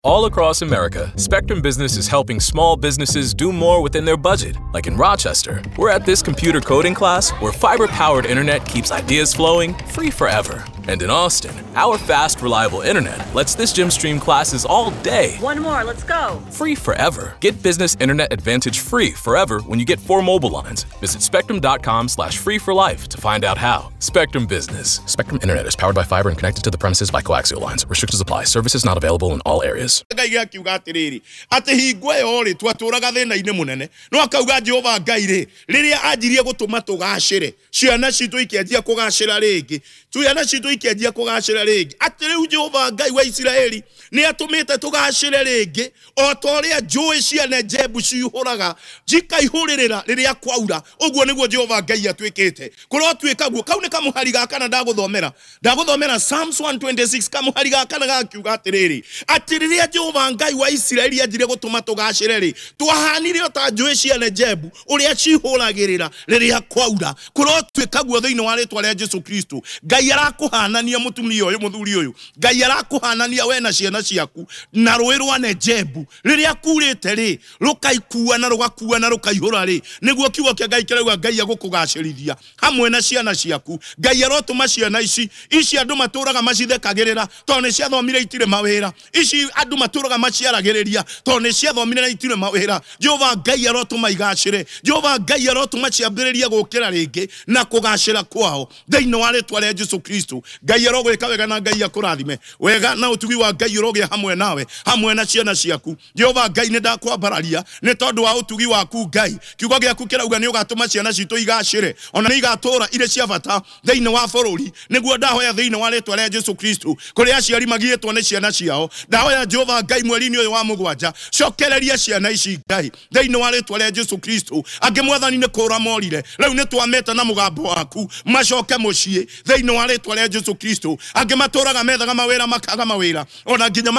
All across America, Spectrum Business is helping small businesses do more within their budget. Like in Rochester, we're at this computer coding class where fiber-powered internet keeps ideas flowing free forever. And in Austin, our fast, reliable internet lets this gym stream classes all day. One more, let's go. Free forever. Get Business Internet Advantage free forever when you get 4 mobile lines. Visit spectrum.com/free for life to find out how. Spectrum Business. Spectrum Internet is powered by fiber and connected to the premises by coaxial lines. Restrictions apply. Services not available in all areas. Ati hingwe ori twaturaga thina ine munene no akauga Jehova Ngai riria anjirie gutuma tugacire ciana citu ikianjia kugacira ringi ciana citu ikianjia kugacira ringi ati riu Jehova Ngai wa Isiraeli ni atumite tugacire ringi o toria njui ciana njembu ciihuraga jikaihurira riria kwaura uguo niguo Jehova Ngai atwikite kuro twikaguo kau ni kamuhari gakana ndaguthomera Psalms 126 kamuhari gakana gakiuga atiriri ati riria Jehova Ngai wa Isiraeli anjire gutuma tugacire ri twahanire ta njui ciana njembu uria ciihuragirira riria kwaura kuro twikaguo thiini wa ritwa ria Jesu Kristo Ngai arakuhanania mutumia uyu muthuri uyu Ngai arakuhanania we na ciana ciaku na rũĩ rwa Negebu riria kurite ri rukaikua na rugakua na rukaihura ri niguo kiugo kia Ngai kirauga Ngai agukugacirithia hamwe na ciana ciaku Ngai arotuma ciana ici andu maturaga macithekagirira to ni ciathomire itire mawira ici andu maturaga maciaragiriria to ni ciathomire na itire mawira Jehova Ngai arotuma igacire Jehova Ngai arotuma ciambiriria gukira ringi na kugacira kwao thiini wa ritwa ria Jesu Kristo Ngai arogwika wega na Ngai akurathime wega na utugi wa Ngai urogia hamwe nawe hamwe na ciana ciaku Jehova Ngai ni ndakwambararia ni tondu wa utugi waku Ngai kiugo giaku kirauga ni ugatuma ciana citu igacire ona ni igatura ire cia bata thiini wa bururi niguo ndahoya thiini wa ritwa ria Jesu Kristo kuri aciari magietwo ni ciana ciao ndahoya Jehova Ngai mweri-ini uyu wa mugwanja cokereria ciana ici Ngai thiini wa ritwa ria Jesu Kristo angi mwathani ni kura morire riu ni twameta na mugambo waku macoke mucii thiini wa ritwa ria Jesu Kristo angi maturaga methaga mawira makaga mawira ona nginya